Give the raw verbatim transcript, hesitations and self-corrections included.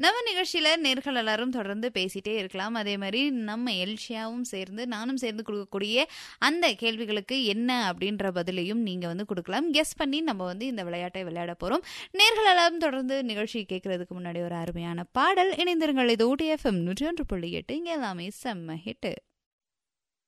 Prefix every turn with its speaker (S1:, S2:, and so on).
S1: நம்ம நிகழ்ச்சியில நேர்கள் எல்லாரும் தொடர்ந்து பேசிட்டே இருக்கலாம். அதே மாதிரி நம்ம எல்ஷியாவும் சேர்ந்து நானும் சேர்ந்து கொடுக்கக்கூடிய அந்த கேள்விகளுக்கு என்ன அப்படின்ற பதிலையும் நீங்க வந்து கொடுக்கலாம். கெஸ் பண்ணி நம்ம வந்து இந்த விளையாட்டை விளையாட போறோம். நேர்கள் எல்லாரும் தொடர்ந்து நிகழ்ச்சி கேட்கறதுக்கு முன்னாடி ஒரு அருமையான பாடல் இணைந்திருங்கள். இது ஊட்டி எஃப்எம் நூற்றி ஒன்று புள்ளி எட்டு. இங்க எல்லாமே செம்ம ஹிட்.